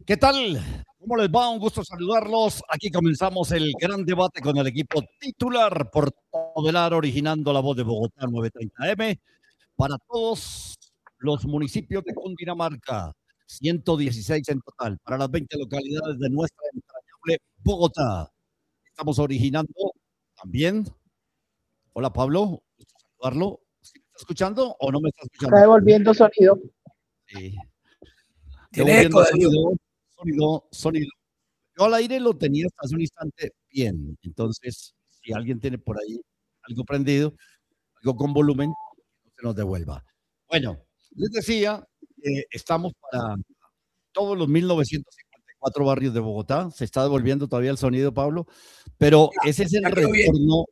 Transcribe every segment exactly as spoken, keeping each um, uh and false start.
¿Qué tal? ¿Cómo les va? Un gusto saludarlos. Aquí comenzamos el gran debate con el equipo titular por Todelar, originando la voz de Bogotá nueve treinta eme para todos los municipios de Cundinamarca, ciento dieciséis en total, para las veinte localidades de nuestra entrañable Bogotá. Estamos originando también. Hola Pablo, gusto saludarlo. ¿Sí me está escuchando o no me está escuchando? Está devolviendo sonido. Sí. Tiene eco, Devolviendo sonido, sonido, sonido. Yo al aire lo tenía hasta hace un instante bien. Entonces, si alguien tiene por ahí algo prendido, algo con volumen, no se nos devuelva. Bueno, les decía, eh, estamos para todos los mil novecientos cincuenta y cuatro barrios de Bogotá. Se está devolviendo todavía el sonido, Pablo, pero ese es el retorno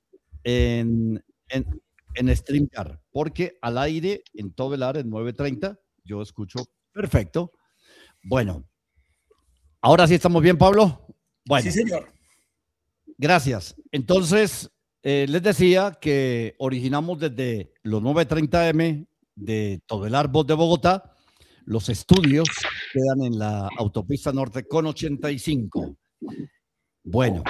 en, en, en StreamYard, porque al aire, en todo el área, en nueve treinta, yo escucho perfecto. Bueno, ahora sí estamos bien, Pablo. Bueno, sí, señor. Gracias. Entonces, eh, les decía que originamos desde los nueve treinta eme de Todelar, voz de Bogotá. Los estudios quedan en la autopista norte con ochenta y cinco. Bueno,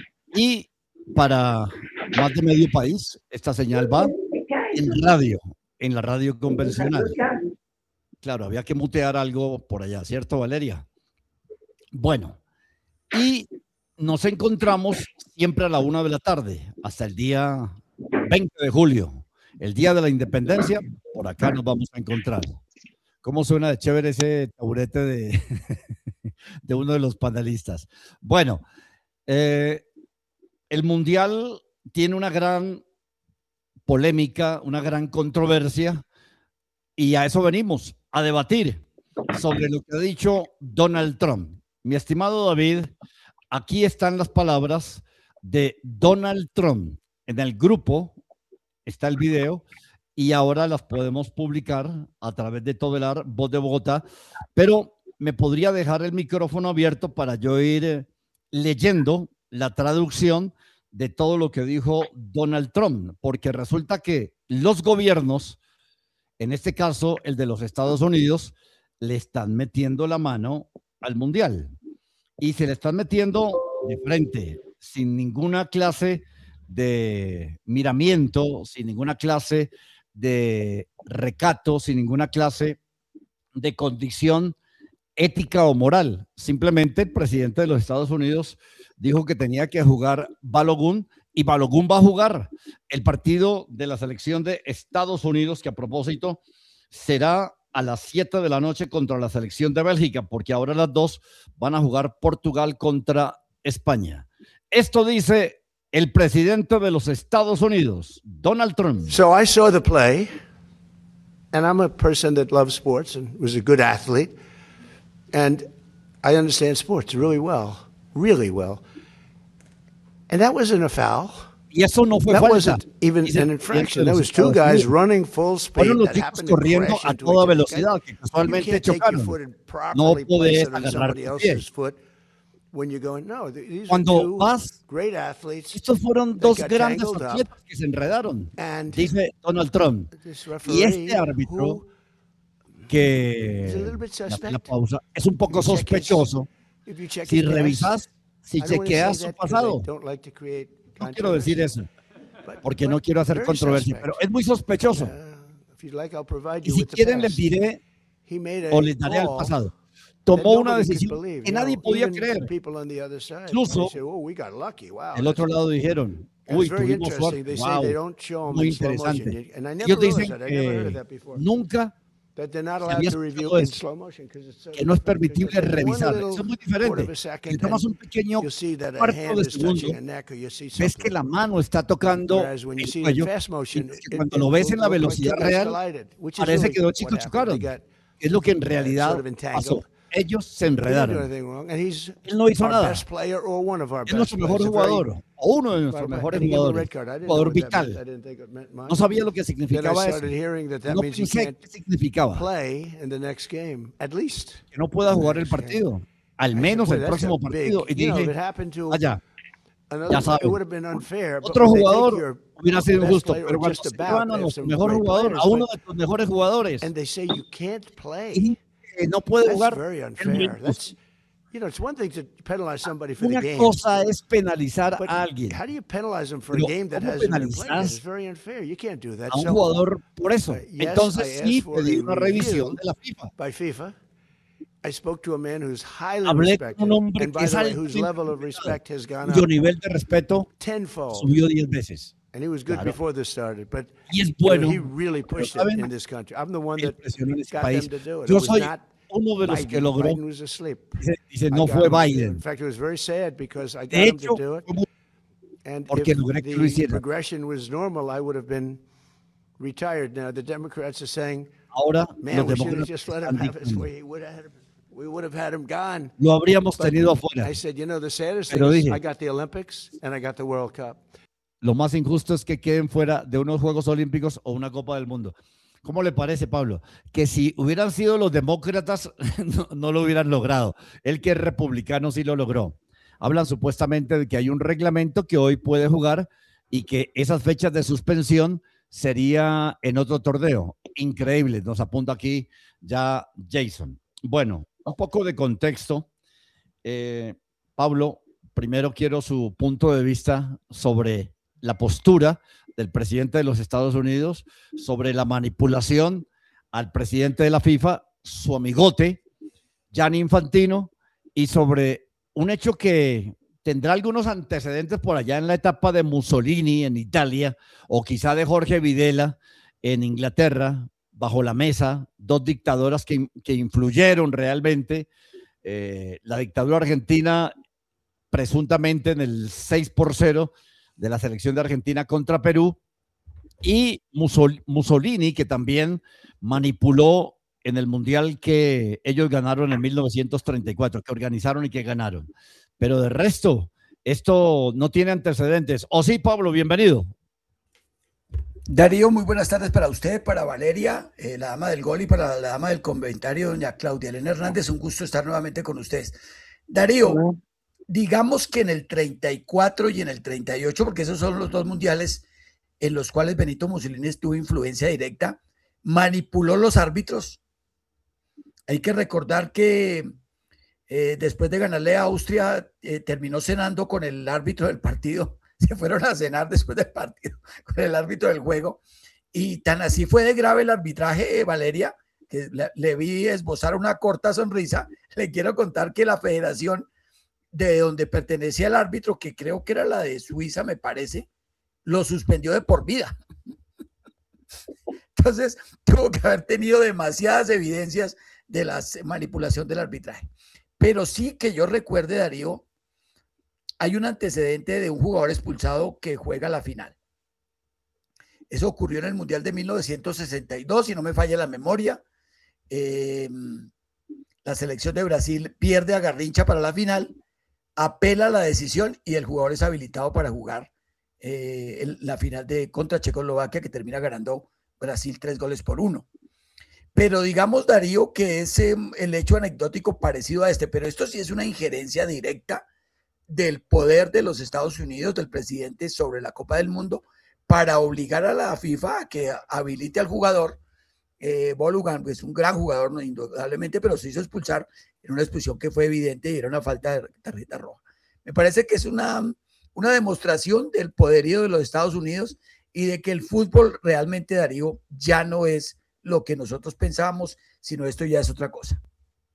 y para más de medio país, esta señal va en radio, en la radio convencional. Claro, había que mutear algo por allá, ¿cierto, Valeria? Bueno, y nos encontramos siempre a la una de la tarde, hasta el día veinte de julio, el día de la independencia. Por acá nos vamos a encontrar. ¿Cómo suena de chévere ese taburete de, de uno de los panelistas? Bueno, eh, el Mundial tiene una gran polémica, una gran controversia, y a eso venimos, a debatir sobre lo que ha dicho Donald Trump. Mi estimado David, aquí están las palabras de Donald Trump. En el grupo está el video y ahora las podemos publicar a través de Todelar, voz de Bogotá, pero me podría dejar el micrófono abierto para yo ir leyendo la traducción de todo lo que dijo Donald Trump, porque resulta que los gobiernos, en este caso el de los Estados Unidos, le están metiendo la mano al Mundial y se le están metiendo de frente, sin ninguna clase de miramiento, sin ninguna clase de recato, sin ninguna clase de condición ética o moral. Simplemente el presidente de los Estados Unidos dijo que tenía que jugar Balogun y Balogun va a jugar el partido de la selección de Estados Unidos, que a propósito será a las siete de la noche contra la selección de Bélgica, porque ahora las dos van a jugar Portugal contra España. Esto dice el presidente de los Estados Unidos, Donald Trump. So I saw the play, and I'm a person that loves sports and was a good athlete, and I understand sports really well, really well. And that wasn't a foul. Y eso no fue that falta. wasn't even an infraction. There was two guys running full speed. Fueron los that chicos happened to corriendo crash a into toda each other. velocidad, que You casualmente can't take your chocaron. foot and No properly place podés it on agarrar somebody tu pie. else's foot when you're going, no, these are Cuando two vas, great athletes. estos fueron that dos got grandes tangled up. atletas que se enredaron, And dice Donald Trump. this Y referee este árbitro, who is a que little bit la, suspect. la pausa, es un poco If you check his- sospechoso. if you check Si his past, revisas, si I don't wanna chequeas say su that 'cause I pasado. don't like to create No quiero decir controversy. eso, But- porque but no quiero hacer very controversia, suspect. pero es muy sospechoso. Uh, if you'd like, I'll provide Y you si with the quieren, les past. diré He made a o les daré al call pasado. that Tomó una nobody could decisión believe. que You nadie know, podía even creer. people on the other side, Incluso, they say, "Oh, we got lucky. Wow, El otro that's- lado dijeron, that's uy, very tuvimos interesting." suerte. They say they Wow, don't show 'em muy in slow motion. interesante. And I never Ellos realized dicen that. I never heard of que that before. nunca That they're not se allowed había to review escuchado in eso, slow motion 'cause it's so que no es different. permitible Because one revisar. little Eso es muy quarter of diferente. a second Si tomas un pequeño you'll see that a cuarto hand de is touching segundo, a neck or you see ves que something. la mano está tocando Whereas when you el see it in cuello, fast y motion, que it- cuando it lo ves en la looked like velocidad two guys real, collided, which is parece really que dos what chicos happened. chocaron. They got- Es lo que en uh, realidad sort of entangled. pasó. Ellos se He didn't do enredaron. anything wrong, and he's Él no hizo our nada. best player or one of our Es best nuestro mejor players. A very- jugador, o uno de nuestros Well, mejores and he gave him a jugadores. red card. I didn't Jugador know what that meant. vital. I didn't think it meant much. No sabía lo que Then I significaba eso. started hearing that that No means he pensé can't qué significaba. play in the next game, at least. Que no pueda jugar el partido. Al menos Boy, el that's próximo a big- partido. Y you know, if it dije, happened to allá, another ya player, saben. it would have been unfair, but Otro when they take jugador your hubiera sido best injusto, player pero or cuando just se about, llevan a they have nuestro some mejor great jugador, players, a uno but- de tus mejores jugadores, and they say you can't y play. que no puede That's jugar, very es muy unfair. injusto. That's You know, it's one thing to penalize somebody for Una the game. cosa es penalizar But a alguien. how do you penalize them for Pero, a game that ¿cómo hasn't been played yet? penalizas It's very unfair. You can't do that. a un So, jugador por eso? uh, yes, Entonces I sí asked for pedí a una review revisión de la FIFA. by FIFA. I spoke to a man who's highly Hablé con respected, un hombre and que by es the way, whose altamente level of respetado, respect has gone cuyo up nivel de respeto tenfold. subió diez veces. And he was good Claro. before this started, but Y es you know, bueno, he really pero pushed it ¿saben in this country. I'm the one qué that impresionó en este got país? them to do it. Yo It was soy not uno de los que Biden. logró. Biden was asleep. Dice, dice, I no got fue him to do it. Biden. In fact, it was very sad because I got De him hecho, to do it. fue muy- And porque if logré que lo the hiciera. progression was normal, I would have been retired. Now the Democrats are saying, Ahora man, los we should have demócratas just let him están have his dictando, way. He would have had him, we would have had him gone. lo habríamos But tenido afuera. I said, you know, the saddest Pero thing is dije, I got the Olympics and I got the World Cup. lo más injusto es que queden fuera de unos Juegos Olímpicos o una Copa del Mundo. ¿Cómo le parece, Pablo? Que si hubieran sido los demócratas, no, no lo hubieran logrado. El que es republicano sí lo logró. Hablan supuestamente de que hay un reglamento que hoy puede jugar y que esas fechas de suspensión sería en otro torneo. Increíble, nos apunta aquí ya Jason. Bueno, un poco de contexto. Eh, Pablo, primero quiero su punto de vista sobre la postura del presidente de los Estados Unidos, sobre la manipulación al presidente de la FIFA, su amigote, Gianni Infantino, y sobre un hecho que tendrá algunos antecedentes por allá en la etapa de Mussolini en Italia, o quizá de Jorge Videla en Inglaterra, bajo la mesa, dos dictadoras que, que influyeron realmente. Eh, la dictadura argentina, presuntamente en el seis por cero de la selección de Argentina contra Perú, y Mussolini, que también manipuló en el mundial que ellos ganaron en mil novecientos treinta y cuatro, que organizaron y que ganaron. Pero de resto, esto no tiene antecedentes. ¿O sí, Pablo? Bienvenido. Darío, muy buenas tardes para usted, para Valeria, eh, la dama del gol, y para la dama del comentario, doña Claudia Elena Hernández. Un gusto estar nuevamente con ustedes. Darío, uh-huh. digamos que en el treinta y cuatro y en el treinta y ocho, porque esos son los dos mundiales en los cuales Benito Mussolini tuvo influencia directa, manipuló los árbitros. Hay que recordar que eh, después de ganarle a Austria, eh, terminó cenando con el árbitro del partido. Se fueron a cenar después del partido con el árbitro del juego. Y tan así fue de grave el arbitraje, eh, Valeria, que le, le vi esbozar una corta sonrisa. Le quiero contar que la federación de donde pertenecía el árbitro, que creo que era la de Suiza, me parece, lo suspendió de por vida. Entonces, tuvo que haber tenido demasiadas evidencias de la manipulación del arbitraje. Pero sí que yo recuerde, Darío, hay un antecedente de un jugador expulsado que juega la final. Eso ocurrió en el Mundial de mil novecientos sesenta y dos, si no me falla la memoria. Eh, la selección de Brasil pierde a Garrincha para la final, apela la decisión y el jugador es habilitado para jugar eh, el, la final de contra Checoslovaquia, que termina ganando Brasil tres goles por uno. Pero digamos, Darío, que es eh, el hecho anecdótico parecido a este, pero esto sí es una injerencia directa del poder de los Estados Unidos, del presidente, sobre la Copa del Mundo, para obligar a la FIFA a que habilite al jugador. eh, Bolugan, que es un gran jugador, no, indudablemente, pero se hizo expulsar en una expulsión que fue evidente y era una falta de tarjeta roja. Me parece que es una, una demostración del poderío de los Estados Unidos y de que el fútbol realmente, Darío, ya no es lo que nosotros pensábamos, sino esto ya es otra cosa.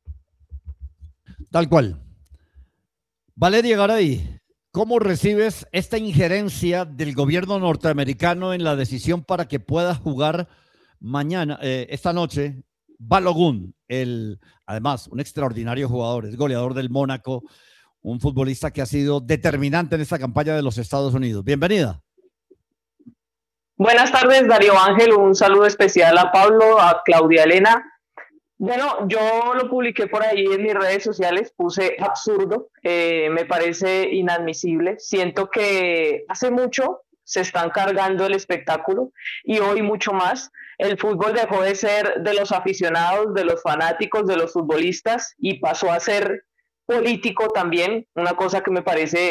Tal cual. Valeria Garay, ¿cómo recibes esta injerencia del gobierno norteamericano en la decisión para que pueda jugar mañana, eh, esta noche, Balogun, el, además, un extraordinario jugador, es goleador del Mónaco, un futbolista que ha sido determinante en esta campaña de los Estados Unidos? Bienvenida. Buenas tardes, Darío Ángel, un saludo especial a Pablo, a Claudia Elena. Bueno, yo lo publiqué por ahí en mis redes sociales, puse absurdo, eh, me parece inadmisible. Siento que hace mucho se están cargando el espectáculo y hoy mucho más. El fútbol dejó de ser de los aficionados, de los fanáticos, de los futbolistas y pasó a ser político también, una cosa que me parece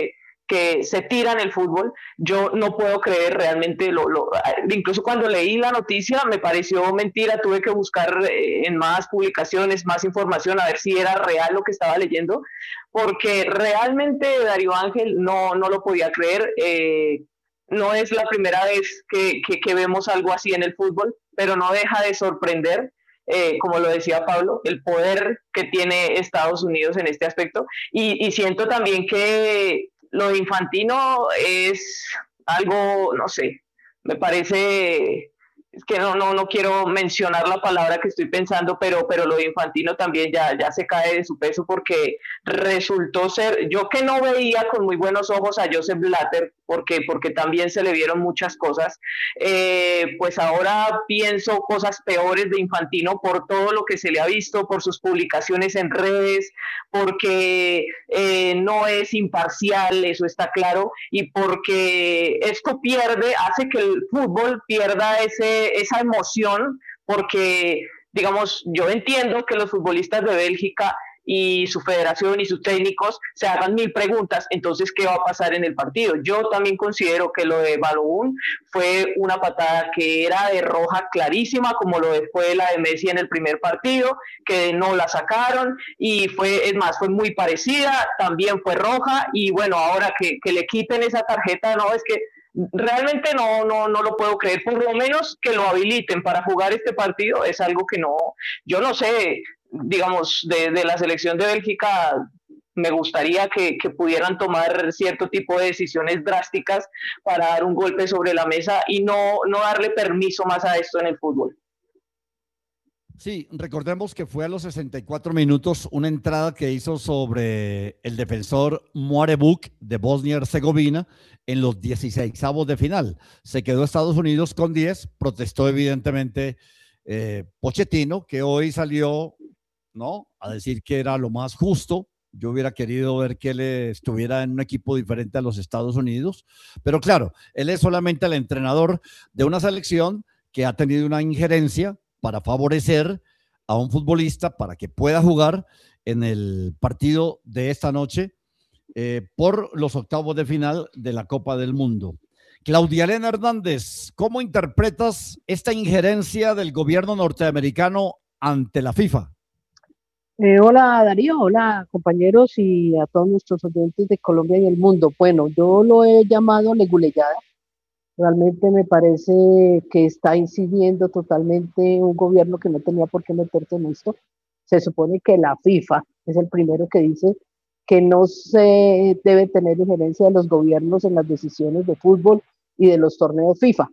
que se tiran el fútbol. Yo no puedo creer realmente, lo, lo, incluso cuando leí la noticia me pareció mentira, tuve que buscar eh, en más publicaciones, más información, a ver si era real lo que estaba leyendo, porque realmente Darío Ángel no, no lo podía creer. Eh, no es la primera vez que, que, que vemos algo así en el fútbol, pero no deja de sorprender. Eh, como lo decía Pablo, el poder que tiene Estados Unidos en este aspecto, y, y siento también que lo de Infantino es algo, no sé, me parece, es que no, no, no quiero mencionar la palabra que estoy pensando, pero, pero lo de Infantino también ya, ya se cae de su peso, porque resultó ser, yo que no veía con muy buenos ojos a Joseph Blatter, porque, porque también se le vieron muchas cosas, eh, pues ahora pienso cosas peores de Infantino por todo lo que se le ha visto, por sus publicaciones en redes, porque eh, no es imparcial, eso está claro, y porque esto pierde, hace que el fútbol pierda ese, esa emoción, porque, digamos, yo entiendo que los futbolistas de Bélgica y su federación y sus técnicos se hagan mil preguntas, entonces ¿qué va a pasar en el partido? Yo también considero que lo de Balogun fue una patada que era de roja clarísima, como lo fue la de Messi en el primer partido, que no la sacaron, y fue, es más, fue muy parecida, también fue roja, y bueno, ahora que, que le quiten esa tarjeta, no, es que realmente no, no, no lo puedo creer, por lo menos que lo habiliten para jugar este partido, es algo que no, yo no sé, digamos, de, de la selección de Bélgica, me gustaría que, que pudieran tomar cierto tipo de decisiones drásticas para dar un golpe sobre la mesa y no, no darle permiso más a esto en el fútbol. Sí, recordemos que fue a los sesenta y cuatro minutos una entrada que hizo sobre el defensor Muarebuk de Bosnia-Herzegovina en los dieciseisavos de final. Se quedó Estados Unidos con diez, protestó evidentemente eh, Pochettino, que hoy salió, ¿no?, a decir que era lo más justo. Yo hubiera querido ver que él estuviera en un equipo diferente a los Estados Unidos, pero claro, él es solamente el entrenador de una selección que ha tenido una injerencia para favorecer a un futbolista para que pueda jugar en el partido de esta noche eh, por los octavos de final de la Copa del Mundo. Claudia Elena Hernández, ¿cómo interpretas esta injerencia del gobierno norteamericano ante la FIFA? Eh, hola Darío, hola compañeros y a todos nuestros oyentes de Colombia y el mundo. Bueno, yo lo he llamado leguleyada. Realmente me parece que está incidiendo totalmente un gobierno que no tenía por qué meterse en esto. Se supone que la FIFA es el primero que dice que no se debe tener injerencia de los gobiernos en las decisiones de fútbol y de los torneos FIFA.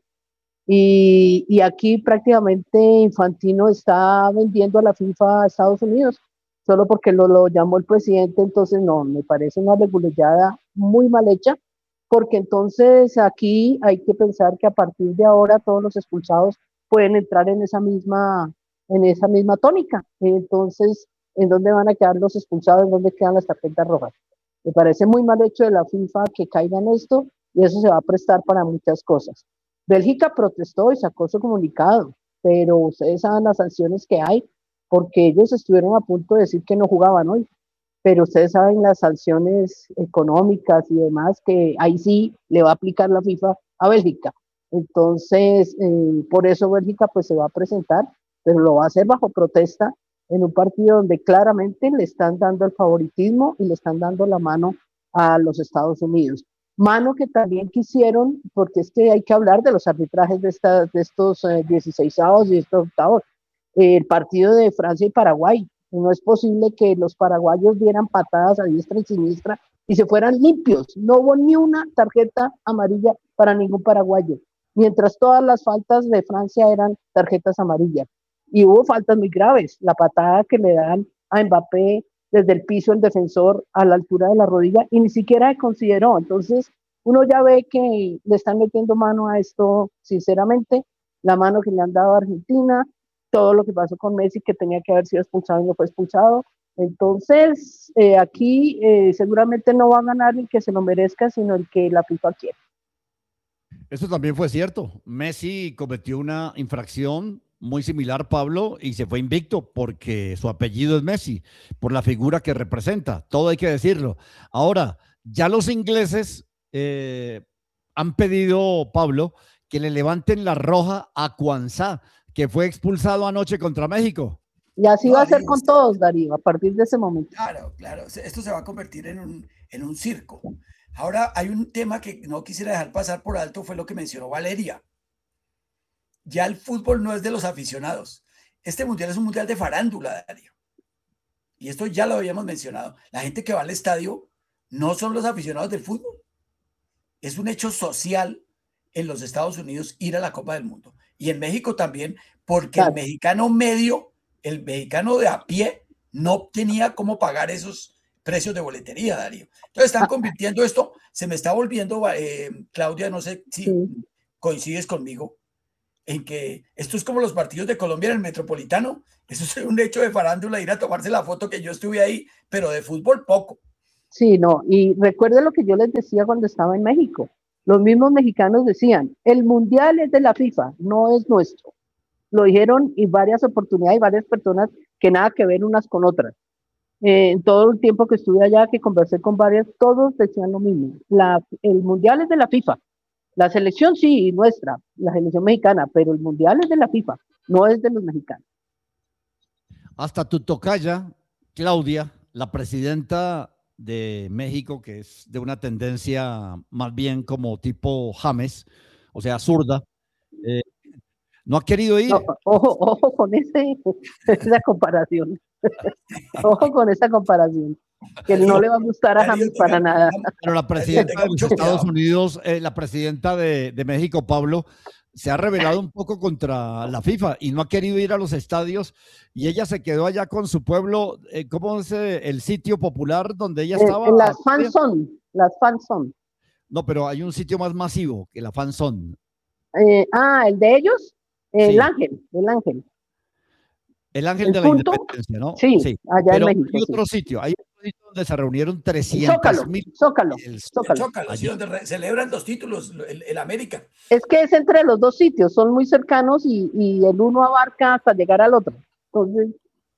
Y, y aquí prácticamente Infantino está vendiendo a la FIFA a Estados Unidos, solo porque lo, lo llamó el presidente. Entonces no, me parece una leguleyada muy mal hecha, porque entonces aquí hay que pensar que a partir de ahora todos los expulsados pueden entrar en esa misma, en esa misma tónica. Entonces, ¿en dónde van a quedar los expulsados? ¿En dónde quedan las tarjetas rojas? Me parece muy mal hecho de la FIFA que caiga en esto, y eso se va a prestar para muchas cosas. Bélgica protestó y sacó su comunicado, pero ustedes saben las sanciones que hay, porque ellos estuvieron a punto de decir que no jugaban hoy. Pero ustedes saben las sanciones económicas y demás que ahí sí le va a aplicar la FIFA a Bélgica. Entonces, eh, por eso Bélgica pues se va a presentar, pero lo va a hacer bajo protesta en un partido donde claramente le están dando el favoritismo y le están dando la mano a los Estados Unidos. Mano que también quisieron, porque es que hay que hablar de los arbitrajes de, esta, de estos eh, dieciseisavos y estos octavos. Eh, el partido de Francia y Paraguay. No es posible que los paraguayos dieran patadas a diestra y siniestra y se fueran limpios. No hubo ni una tarjeta amarilla para ningún paraguayo, mientras todas las faltas de Francia eran tarjetas amarillas. Y hubo faltas muy graves. La patada que le dan a Mbappé desde el piso el defensor a la altura de la rodilla, y ni siquiera se consideró. Entonces uno ya ve que le están metiendo mano a esto, sinceramente, la mano que le han dado a Argentina, todo lo que pasó con Messi, que tenía que haber sido expulsado y no fue expulsado. Entonces, eh, aquí eh, seguramente no va a ganar el que se lo merezca, sino el que la FIFA quiere. Eso también fue cierto. Messi cometió una infracción muy similar, Pablo, y se fue invicto porque su apellido es Messi, por la figura que representa. Todo hay que decirlo. Ahora, ya los ingleses eh, han pedido, Pablo, que le levanten la roja a Cuansá, que fue expulsado anoche contra México. Y así No, va a ser Darío, con usted- todos, Darío, a partir de ese momento. Claro, claro. se- Esto se va a convertir en un, en un circo. Ahora, hay un tema que no quisiera dejar pasar por alto, fue lo que mencionó Valeria. Ya el fútbol no es de los aficionados. Este mundial es un mundial de farándula, Darío. Y esto ya lo habíamos mencionado. La gente que va al estadio no son los aficionados del fútbol. Es un hecho social en los Estados Unidos ir a la Copa del Mundo. Y en México también, porque Claro. el mexicano medio, el mexicano de a pie, no tenía cómo pagar esos precios de boletería, Darío. Entonces están Ah. convirtiendo esto, se me está volviendo, eh, Claudia, no sé si Sí. coincides conmigo, en que esto es como los partidos de Colombia en el Metropolitano. Eso es un hecho de farándula, ir a tomarse la foto que yo estuve ahí, pero de fútbol poco. Sí, no, y recuerde lo que yo les decía cuando estaba en México. Los mismos mexicanos decían, el mundial es de la FIFA, no es nuestro. Lo dijeron en varias oportunidades y varias personas que nada que ver unas con otras. Eh, en todo el tiempo que estuve allá, que conversé con varias, todos decían lo mismo. La, el mundial es de la FIFA. La selección sí, nuestra, la selección mexicana, pero el mundial es de la FIFA, no es de los mexicanos. Hasta tu tocaya, Claudia, la presidenta de México, que es de una tendencia más bien como tipo James, o sea, zurda, eh, no ha querido ir. No, ojo, ojo con ese, esa comparación. Ojo con esa comparación, que no le va a gustar a Darío, James para tenga- nada. Pero la presidenta tenga de los mucho Estados cuidado. Unidos, eh, la presidenta de, de México, Pablo, se ha rebelado un poco contra la FIFA y no ha querido ir a los estadios y ella se quedó allá con su pueblo. Eh, ¿Cómo es eh, el sitio popular donde ella En, estaba? en las fanzone, las fanzone. No, pero hay un sitio más masivo que la fanzone. Eh, ah, el de ellos, el Sí. Ángel, el Ángel. El Ángel ¿El de la punto? Independencia, ¿no? Sí, allá pero en México. hay Sí. otro sitio, hay otro sitio donde se reunieron Zócalo, trescientas mil. Zócalo, El- Zócalo. Chócalo, sí, allí. donde re- celebran los títulos, el, el América. Es que es entre los dos sitios, son muy cercanos y, y el uno abarca hasta llegar al otro. Entonces,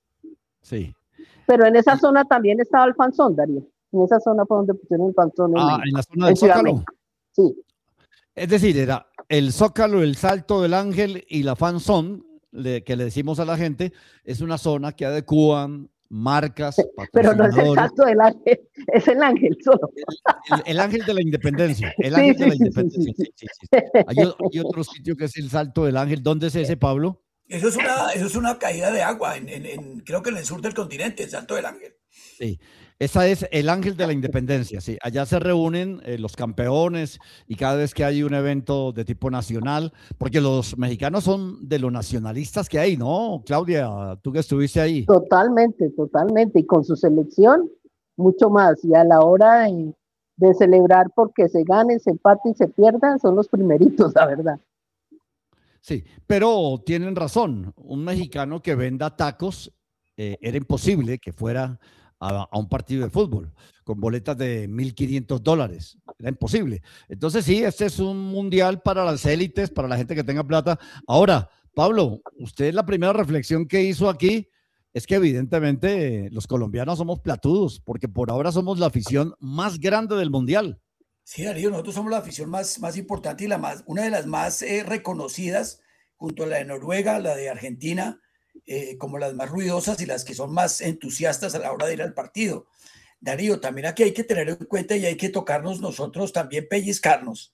Sí. pero en esa zona también estaba el fanzón, Darío. En esa zona fue donde pusieron el fanzón en, Ah, México, en la zona en del Ciudad de Zócalo. México. Sí, Es decir, era el Zócalo, el Salto del Ángel y la Fan Zone, le- que le decimos a la gente, es una zona que adecúan marcas, pero no es el patrocinadores. salto del ángel, es el ángel solo. El, el Ángel de la Independencia. El Sí, Ángel de sí, la sí, sí, Independencia. sí, Sí, sí, sí, sí. Hay, o- hay otro sitio que es el Salto del Ángel. ¿Dónde es ese, Pablo? Eso es una, eso es una caída de agua, en, en- en- creo que en el sur del continente, el Salto del Ángel. Sí, esa es el Ángel de la Independencia. Sí, allá se reúnen eh, los campeones y cada vez que hay un evento de tipo nacional, porque los mexicanos son de los nacionalistas que hay, ¿no? Claudia, tú que estuviste ahí. Totalmente, totalmente. Y con su selección, mucho más. Y a la hora de, de celebrar porque se gane, se empate y se pierdan, son los primeritos, la verdad. Sí, pero tienen razón. Un mexicano que venda tacos, eh, era imposible que fuera a, a un partido de fútbol con boletas de mil quinientos dólares. Era imposible. Entonces sí, este es un mundial para las élites, para la gente que tenga plata. Ahora, Pablo, usted la primera reflexión que hizo aquí es que evidentemente eh, los colombianos somos platudos, porque por ahora somos la afición más grande del mundial. Sí, Darío, nosotros somos la afición más, más importante y la más, una de las más eh, reconocidas, junto a la de Noruega, la de Argentina, eh, como las más ruidosas y las que son más entusiastas a la hora de ir al partido. Darío, también aquí hay que tener en cuenta y hay que tocarnos nosotros también, pellizcarnos.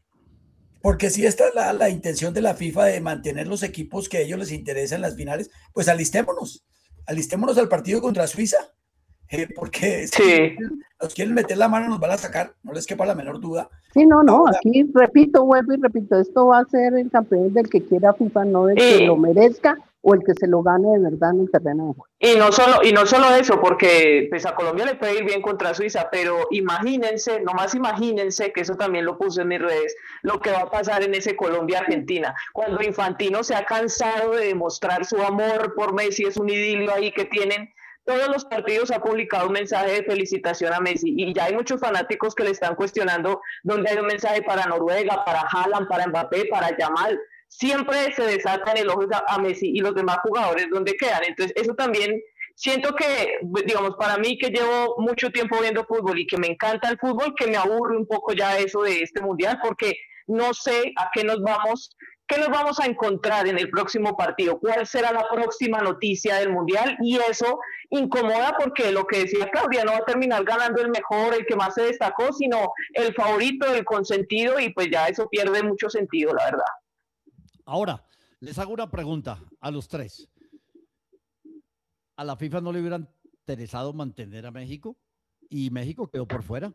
Porque si esta es la, la intención de la FIFA de mantener los equipos que a ellos les interesan en las finales, pues alistémonos, alistémonos al partido contra Suiza. Eh, porque si Sí. nos quieren meter la mano, nos van a sacar, no les quepa la menor duda. Sí, no, no, Ahora- aquí repito, vuelvo y repito, esto va a ser el campeón del que quiera FIFA, no del que Y- lo merezca o el que se lo gane de verdad en el terreno de juego. Y no solo, y no solo eso, porque pues a Colombia le puede ir bien contra Suiza, pero imagínense, nomás imagínense, que eso también lo puse en mis redes, lo que va a pasar en ese Colombia-Argentina. Cuando Infantino se ha cansado de demostrar su amor por Messi, es un idilio ahí que tienen. Todos los partidos ha publicado un mensaje de felicitación a Messi y ya hay muchos fanáticos que le están cuestionando donde hay un mensaje para Noruega, para Haaland, para Mbappé, para Yamal. Siempre se desatan elogios a, a Messi y los demás jugadores donde quedan. Entonces eso también siento que, digamos, para mí que llevo mucho tiempo viendo fútbol y que me encanta el fútbol, que me aburre un poco ya eso de este mundial, porque no sé a qué nos vamos, qué nos vamos a encontrar en el próximo partido, cuál será la próxima noticia del mundial, y eso incomoda porque lo que decía Claudia, no va a terminar ganando el mejor, el que más se destacó, sino el favorito, el consentido, y pues ya eso pierde mucho sentido, la verdad. Ahora, les hago una pregunta a los tres. ¿A la FIFA no le hubieran interesado mantener a México? Y México quedó por fuera.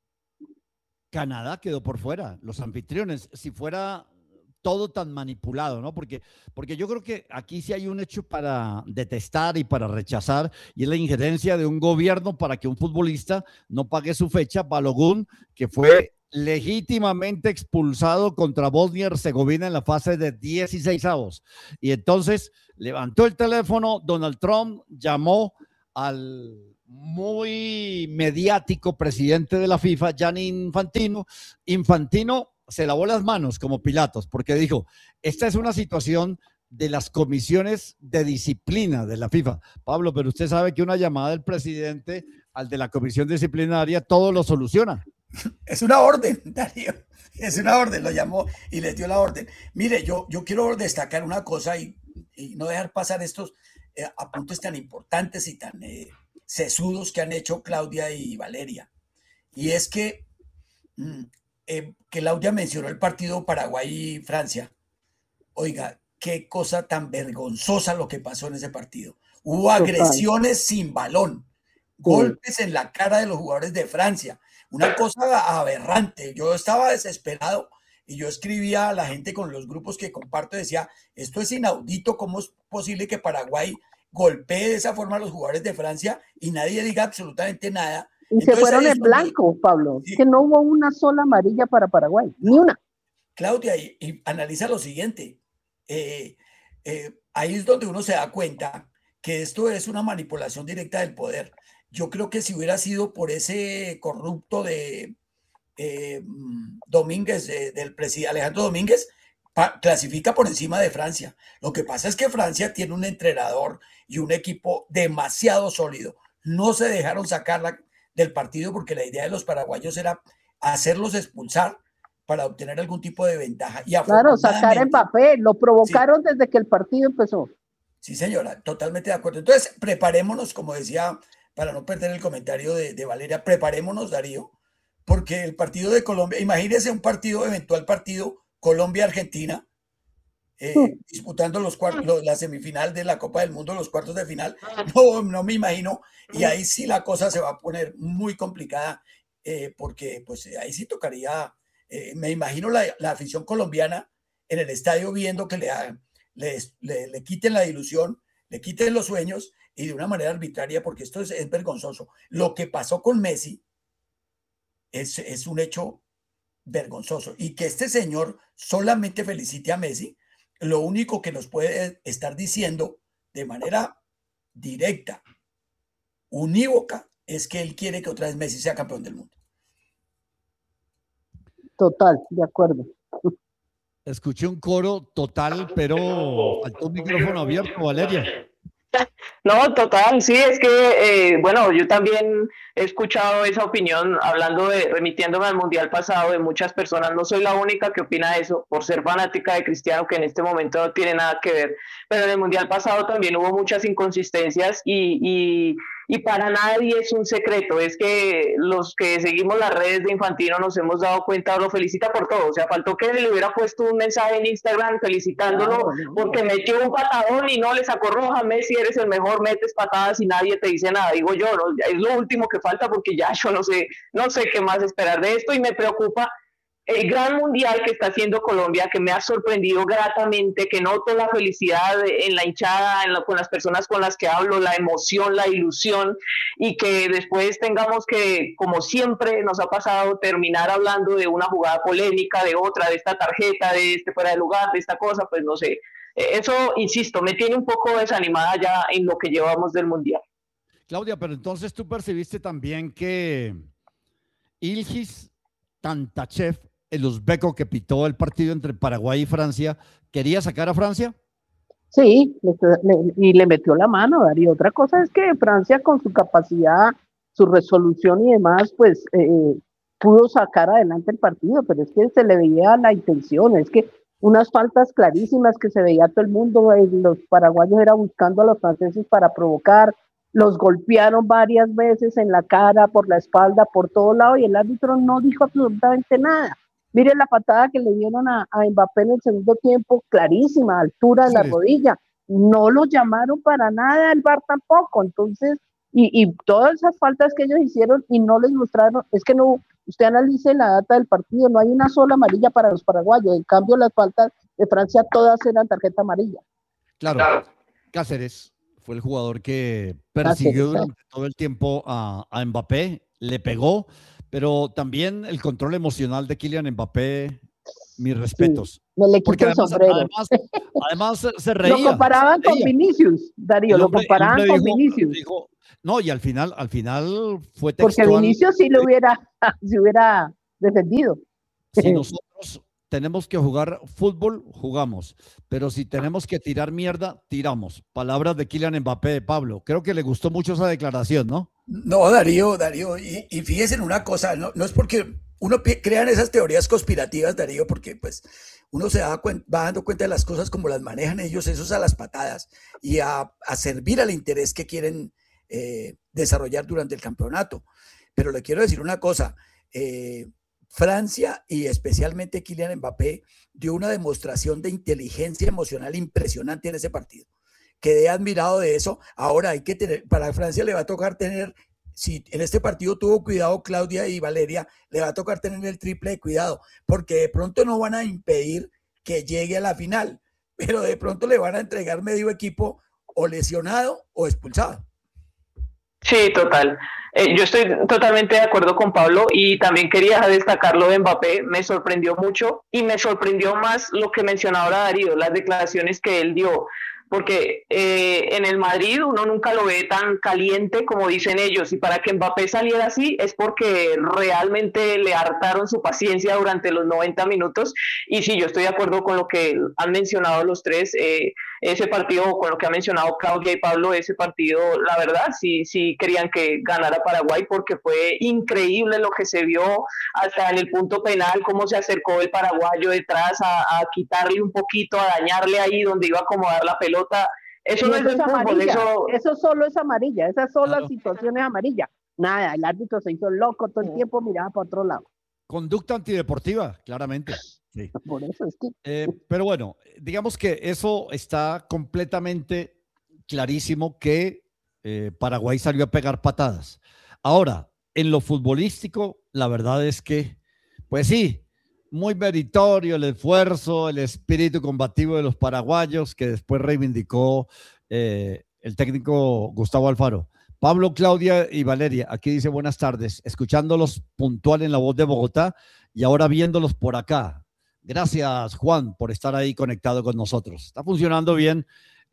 Canadá quedó por fuera, los anfitriones. Si fuera todo tan manipulado, ¿no? Porque, porque yo creo que aquí sí hay un hecho para detestar y para rechazar, y es la injerencia de un gobierno para que un futbolista no pague su fecha. Balogun, que fue legítimamente expulsado contra Bosnia y Herzegovina en la fase de dieciséis avos. Y entonces levantó el teléfono, Donald Trump llamó al muy mediático presidente de la FIFA, Gianni Infantino. Infantino se lavó las manos como Pilatos, porque dijo, esta es una situación de las comisiones de disciplina de la FIFA. Pablo, pero usted sabe que una llamada del presidente al de la comisión disciplinaria todo lo soluciona. Es una orden, Darío, es una orden, lo llamó y les dio la orden. Mire, yo, yo quiero destacar una cosa y, y no dejar pasar estos eh, apuntes tan importantes y tan eh, sesudos que han hecho Claudia y Valeria. Y es que mm, eh, que Claudia mencionó el partido Paraguay y Francia. Oiga, qué cosa tan vergonzosa lo que pasó en ese partido. Hubo agresiones sin balón, golpes en la cara de los jugadores de Francia. Una cosa aberrante. Yo estaba desesperado y yo escribía a la gente con los grupos que comparto, decía, esto es inaudito, ¿cómo es posible que Paraguay golpee de esa forma a los jugadores de Francia y nadie diga absolutamente nada? Y Entonces, se fueron en blanco, donde, Pablo, sí, que no hubo una sola amarilla para Paraguay, ni una. Claudia, y, y analiza lo siguiente, eh, eh, ahí es donde uno se da cuenta que esto es una manipulación directa del poder. Yo creo que si hubiera sido por ese corrupto de eh, Domínguez, de, del presidente Alejandro Domínguez, pa, clasifica por encima de Francia. Lo que pasa es que Francia tiene un entrenador y un equipo demasiado sólido. No se dejaron sacarla del partido porque la idea de los paraguayos era hacerlos expulsar para obtener algún tipo de ventaja. Y claro, sacar a Mbappé, lo provocaron sí, desde que el partido empezó. Sí, señora, totalmente de acuerdo. Entonces, preparémonos, como decía, para no perder el comentario de, de Valeria, preparémonos, Darío, porque el partido de Colombia, imagínese un partido, eventual partido, Colombia-Argentina, eh, sí. disputando los cuartos, la semifinal de la Copa del Mundo, los cuartos de final, no, no me imagino, y ahí sí la cosa se va a poner muy complicada, eh, porque pues ahí sí tocaría, eh, me imagino la, la afición colombiana en el estadio viendo que le, le, le, le quiten la ilusión, le quiten los sueños, y de una manera arbitraria, porque esto es, es vergonzoso. Lo que pasó con Messi es, es un hecho vergonzoso. Y que este señor solamente felicite a Messi, lo único que nos puede estar diciendo de manera directa, unívoca, es que él quiere que otra vez Messi sea campeón del mundo. Total, de acuerdo. Escuché un coro total, pero faltó un micrófono abierto, Valeria. No, total, sí, es que, eh, bueno, yo también he escuchado esa opinión, hablando de, remitiéndome al Mundial pasado, de muchas personas. No soy la única que opina eso, por ser fanática de Cristiano, que en este momento no tiene nada que ver, pero en el Mundial pasado también hubo muchas inconsistencias y, y, y para nadie es un secreto, es que los que seguimos las redes de Infantino nos hemos dado cuenta, lo felicita por todo, o sea, faltó que le hubiera puesto un mensaje en Instagram felicitándolo porque metió un patadón y no le sacó roja. Messi, eres el mejor, metes patadas y nadie te dice nada, digo yo, ¿no? Es lo último que falta porque ya yo no sé, no sé qué más esperar de esto y me preocupa el gran mundial que está haciendo Colombia, que me ha sorprendido gratamente, que noto la felicidad en la hinchada, en la, con las personas con las que hablo, la emoción, la ilusión, y que después tengamos que, como siempre nos ha pasado, terminar hablando de una jugada polémica, de otra, de esta tarjeta, de este fuera de lugar, de esta cosa, pues no sé. Eso, insisto, me tiene un poco desanimada ya en lo que llevamos del mundial. Claudia, pero entonces tú percibiste también que Ilgis Sí, le- le- y le metió la mano, Darío. Otra cosa es que Francia con su capacidad, su resolución y demás, pues eh, pudo sacar adelante el partido, pero es que se le veía la intención, es que unas faltas clarísimas que se veía todo el mundo, eh, los paraguayos era buscando a los franceses para provocar, los golpearon varias veces en la cara, por la espalda, por todo lado, y el árbitro no dijo absolutamente nada. Mire la patada que le dieron a, a Mbappé en el segundo tiempo, clarísima, altura de la Cáceres, rodilla. No lo llamaron para nada, el V A R tampoco. Entonces, y, y todas esas faltas que ellos hicieron y no les mostraron, es que no, usted analice la data del partido, no hay una sola amarilla para los paraguayos. En cambio, las faltas de Francia todas eran tarjeta amarilla. claro, Cáceres fue el jugador que persiguió Cáceres, ¿eh? durante todo el tiempo a, a Mbappé, le pegó, pero también el control emocional de Kylian Mbappé, mis Sí, respetos. me le Porque quito el además, sombrero. además, además se- se Lo reía, comparaban se con reía. Vinicius, Darío, El lo hombre, el comparaban hombre con dijo, Vinicius, dijo, no, y al final, al final fue porque textual, Vinicius sí lo hubiera, se hubiera defendido. si nosotros tenemos que jugar fútbol, jugamos, pero si tenemos que tirar mierda, tiramos. Palabras de Kylian Mbappé de Pablo. Creo que le gustó mucho esa declaración, ¿no? No, Darío, Darío, y, y fíjense en una cosa, no, no es porque uno pi- crean esas teorías conspirativas, Darío, porque pues uno se da cuen- va dando cuenta de las cosas como las manejan ellos, esos a las patadas, y a, a servir al interés que quieren eh, desarrollar durante el campeonato. Pero le quiero decir una cosa, eh, Francia y especialmente Kylian Mbappé dio una demostración de inteligencia emocional impresionante en ese partido. Quedé admirado de eso. Ahora hay que tener, para Francia le va a tocar tener, si en este partido tuvo cuidado Claudia y Valeria, le va a tocar tener el triple de cuidado, porque de pronto no van a impedir que llegue a la final, pero de pronto le van a entregar medio equipo o lesionado o expulsado. Sí, total. Eh, yo estoy totalmente de acuerdo con Pablo y también quería destacar lo de Mbappé. Me sorprendió mucho y me sorprendió más lo que mencionaba ahora Darío, las declaraciones que él dio. Porque eh, en el Madrid uno nunca lo ve tan caliente como dicen ellos, y para que Mbappé saliera así es porque realmente le hartaron su paciencia durante los noventa minutos. Y sí, yo estoy de acuerdo con lo que han mencionado los tres. Eh, ese partido, con lo que ha mencionado Claudia y Pablo, ese partido, la verdad, sí, sí querían que ganara Paraguay, porque fue increíble lo que se vio hasta en el punto penal, cómo se acercó el paraguayo detrás a, a quitarle un poquito, a dañarle ahí donde iba a acomodar la pelota. Eso Y no es eso el es fútbol, amarilla, eso... eso solo es amarilla, esa sola Claro. situación es amarilla. Nada, el árbitro se hizo loco todo el tiempo, miraba para otro lado. Conducta antideportiva, claramente. Sí. Por eso es que Eh, pero bueno, digamos que eso está completamente clarísimo que eh, Paraguay salió a pegar patadas. Ahora, en lo futbolístico, la verdad es que, pues sí, muy meritorio el esfuerzo, el espíritu combativo de los paraguayos que después reivindicó eh, el técnico Gustavo Alfaro. Pablo, Claudia y Valeria, aquí dice buenas tardes, escuchándolos puntual en La Voz de Bogotá y ahora viéndolos por acá. Gracias, Juan, por estar ahí conectado con nosotros. Está funcionando bien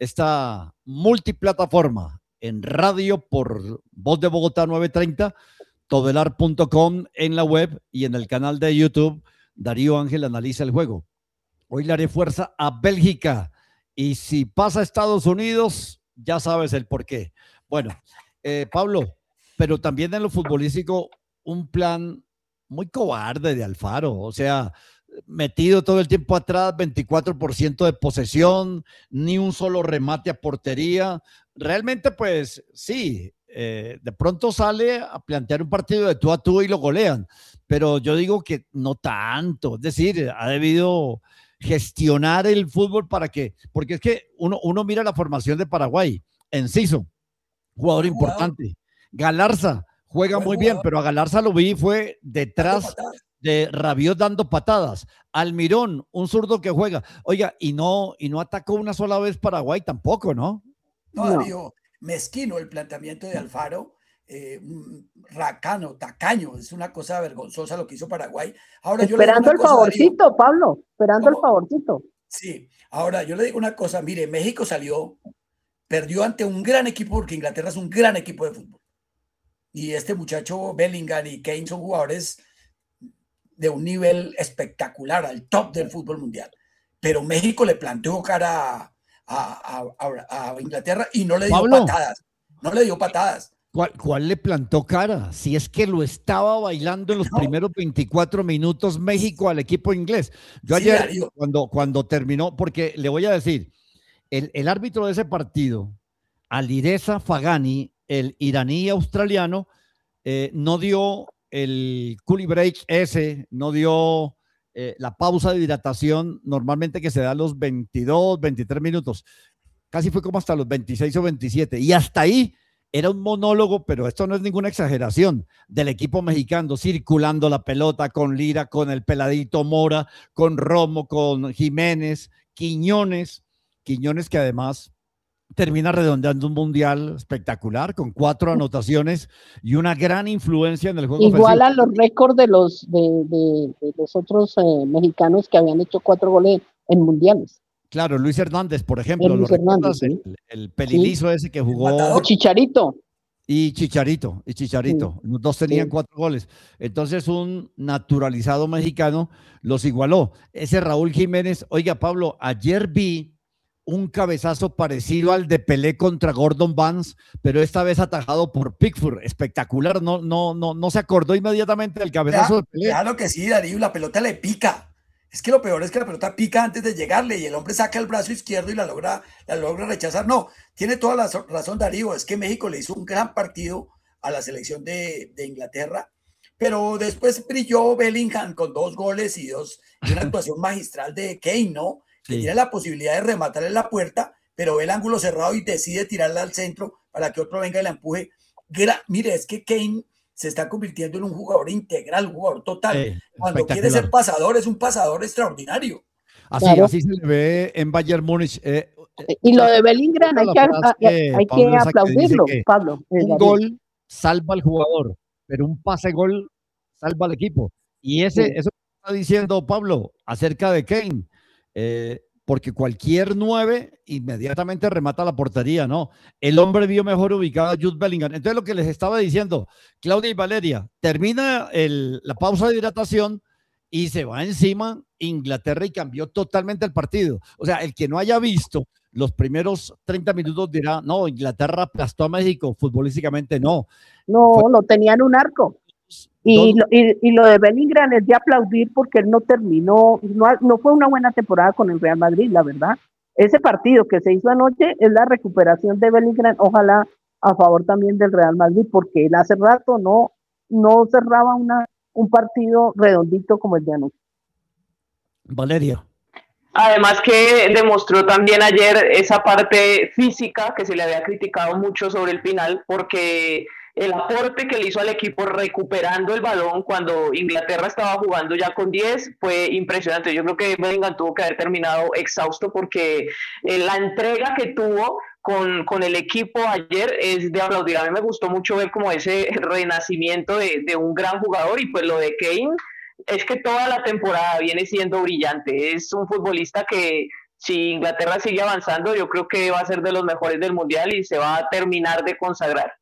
esta multiplataforma en radio por Voz de Bogotá novecientos treinta, todelar punto com en la web y en el canal de YouTube. Darío Ángel analiza el juego. Hoy le haré fuerza a Bélgica y si pasa a Estados Unidos, ya sabes el por qué. Bueno, eh, Pablo, pero también en lo futbolístico, un plan muy cobarde de Alfaro. O sea, metido todo el tiempo atrás, veinticuatro por ciento de posesión, ni un solo remate a portería. Realmente, pues sí, eh, de pronto sale a plantear un partido de tú a tú y lo golean, pero yo digo que no tanto, es decir, ha debido gestionar el fútbol para que, porque es que uno, uno mira la formación de Paraguay, Enciso, jugador Buen jugador, importante, Galarza juega buen muy bien, jugador, pero a Galarza lo vi fue dando detrás patadas. de Rabiot dando patadas. Almirón, un zurdo que juega. Oiga, y no, y no atacó una sola vez Paraguay tampoco, ¿no? No, no. Darío, mezquino el planteamiento de Alfaro, eh, racano, tacaño, es una cosa vergonzosa lo que hizo Paraguay. Ahora yo le digo Esperando una el cosa, Darío, favorcito, Pablo, esperando el ¿cómo? favorcito. Sí, ahora yo le digo una cosa, mire, México salió, perdió ante un gran equipo porque Inglaterra es un gran equipo de fútbol. Y este muchacho Bellingham y Kane son jugadores de un nivel espectacular, al top del fútbol mundial. Pero México le planteó cara a, a, a, a Inglaterra y no le dio Pablo, patadas. No le dio patadas. ¿Cuál, ¿Cuál le plantó cara? Si es que lo estaba bailando en los No. primeros veinticuatro minutos México al equipo inglés. Yo Sí, ayer, Darío. cuando, cuando terminó, porque le voy a decir, el, el árbitro de ese partido, Alireza Fagani, el iraní australiano, eh, no dio el cooling break ese, no dio eh, la pausa de hidratación normalmente que se da a los veintidós, veintitrés minutos. Casi fue como hasta los veintiséis o veintisiete. Y hasta ahí era un monólogo, pero esto no es ninguna exageración, del equipo mexicano circulando la pelota con Lira, con el peladito Mora, con Romo, con Jiménez, Quiñones, Quiñones que además termina redondeando un mundial espectacular con cuatro anotaciones y una gran influencia en el juego Igual ofensivo. a los récords de los, de, de, de los otros eh, mexicanos que habían hecho cuatro goles en mundiales. Claro, Luis Hernández, por ejemplo, Luis ¿lo Hernández, recuerdas? sí. El, el pelilizo Sí. ese que jugó. Matador. Chicharito. Y Chicharito, y Chicharito. Sí. Los dos tenían Sí. cuatro goles. Entonces, un naturalizado mexicano los igualó. Ese Raúl Jiménez, oiga, Pablo, ayer vi un cabezazo parecido al de Pelé contra Gordon Banks, pero esta vez atajado por Pickford. Espectacular. No, no, no, no se acordó inmediatamente del cabezazo de Pelé. Claro que sí, Darío, la pelota le pica. Es que lo peor es que la pelota pica antes de llegarle y el hombre saca el brazo izquierdo y la logra, la logra rechazar. No, tiene toda la razón Darío, es que México le hizo un gran partido a la selección de, de Inglaterra, pero después brilló Bellingham con dos goles y, dos, y una actuación magistral de Kane, ¿no? Que Sí. tiene la posibilidad de rematar en la puerta, pero ve el ángulo cerrado y decide tirarla al centro para que otro venga y la empuje. Gra Mire, es que Kane se está convirtiendo en un jugador integral, un jugador total. Eh, Cuando quiere ser pasador, es un pasador extraordinario. Así, Claro. así se le ve en Bayern Múnich. Eh, Y lo de Bellingham hay que, a- que hay Pablo que esa que aplaudirlo, dice que Pablo. eh, un Darío. gol salva al jugador, pero un pase gol salva al equipo. Y ese, Sí. eso que está diciendo Pablo acerca de Kane, eh, porque cualquier nueve inmediatamente remata la portería, ¿no? El hombre vio mejor ubicado a Jude Bellingham. Entonces, lo que les estaba diciendo, Claudia y Valeria, termina el, la pausa de hidratación y se va encima Inglaterra y cambió totalmente el partido. O sea, el que no haya visto los primeros treinta minutos dirá, no, Inglaterra aplastó a México, futbolísticamente no. No, Fue- lo tenían un arco. Y Dos- lo, y, y lo de Bellingham es de aplaudir porque él no terminó, no, no fue una buena temporada con el Real Madrid, la verdad. Ese partido que se hizo anoche es la recuperación de Bellingham, ojalá a favor también del Real Madrid, porque él hace rato no, no cerraba una, un partido redondito como el de anoche. Valeria. Además que demostró también ayer esa parte física que se le había criticado mucho sobre el final, porque el aporte que le hizo al equipo recuperando el balón cuando Inglaterra estaba jugando ya con diez fue impresionante. Yo creo que Bellingham tuvo que haber terminado exhausto porque eh, la entrega que tuvo con, con el equipo ayer es de aplaudir. A mí me gustó mucho ver como ese renacimiento de, de un gran jugador, y pues lo de Kane es que toda la temporada viene siendo brillante. Es un futbolista que, si Inglaterra sigue avanzando, yo creo que va a ser de los mejores del Mundial y se va a terminar de consagrar.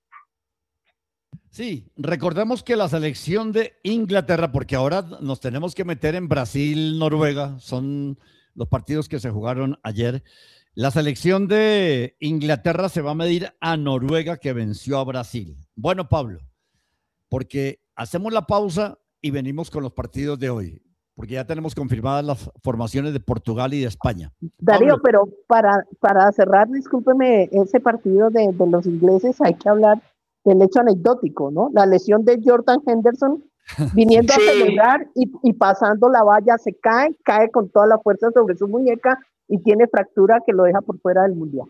Sí, recordemos que la selección de Inglaterra, porque ahora nos tenemos que meter en Brasil, Noruega, son los partidos que se jugaron ayer. La selección de Inglaterra se va a medir a Noruega, que venció a Brasil. Bueno, Pablo, porque hacemos la pausa y venimos con los partidos de hoy, porque ya tenemos confirmadas las formaciones de Portugal y de España. Darío, Pablo. pero para, para cerrar, discúlpeme, ese partido de, de los ingleses hay que hablar del hecho anecdótico, ¿no? La lesión de Jordan Henderson viniendo Sí. a celebrar y, y pasando la valla, se cae, cae con toda la fuerza sobre su muñeca y tiene fractura que lo deja por fuera del Mundial.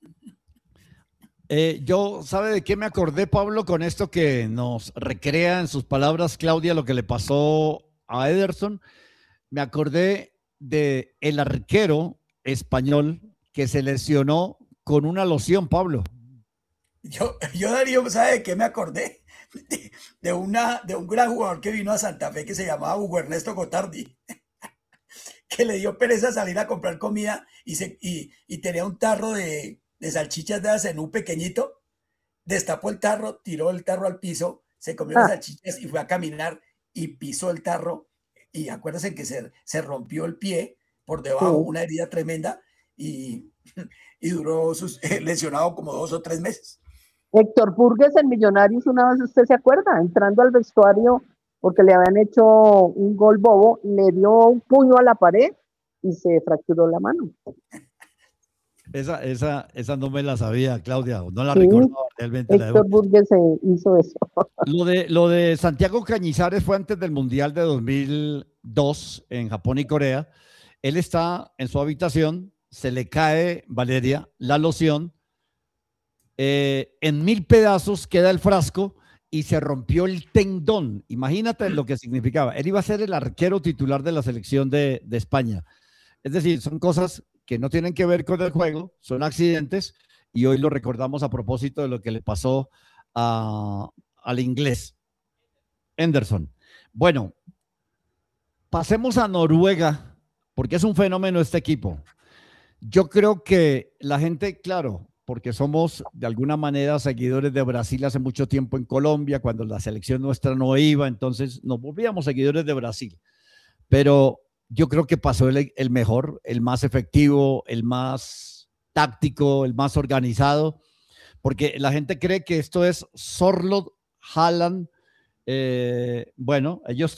Eh, yo, ¿sabe de qué me acordé, Pablo, con esto que nos recrea en sus palabras, Claudia, lo que le pasó a Ederson? Me acordé de el arquero español que se lesionó con una loción, Pablo. Yo, yo Darío, ¿sabe de qué me acordé? De, de, una, de un gran jugador que vino a Santa Fe que se llamaba Hugo Ernesto Gotardi, que le dio pereza salir a comprar comida y, se, y, y tenía un tarro de, de salchichas de acenú pequeñito, destapó el tarro, tiró el tarro al piso, se comió Ah. las salchichas y fue a caminar y pisó el tarro, y acuérdense que se, se rompió el pie por debajo, Sí. una herida tremenda, y, y duró sus, eh, lesionado como dos o tres meses. Héctor Burgues en Millonarios, una vez, usted se acuerda, entrando al vestuario porque le habían hecho un gol bobo, le dio un puño a la pared y se fracturó la mano. Esa, esa, esa no me la sabía, Claudia, no la Sí, recordaba realmente. Héctor Burgues hizo eso. Lo de, lo de Santiago Cañizares fue antes del Mundial de dos mil dos en Japón y Corea. Él está en su habitación, se le cae, Valeria, la loción, eh, en mil pedazos queda el frasco y se rompió el tendón. Imagínate lo que significaba. Él iba a ser el arquero titular de la selección de, de España. Es decir, son cosas que no tienen que ver con el juego, son accidentes, y hoy lo recordamos a propósito de lo que le pasó a, al inglés, Henderson. Bueno, pasemos a Noruega, porque es un fenómeno este equipo. Yo creo que la gente, claro, porque somos de alguna manera seguidores de Brasil hace mucho tiempo en Colombia, cuando la selección nuestra no iba, entonces nos volvíamos seguidores de Brasil. Pero yo creo que pasó el, el mejor, el más efectivo, el más táctico, el más organizado, porque la gente cree que esto es Sorloth, Haaland, eh, bueno, ellos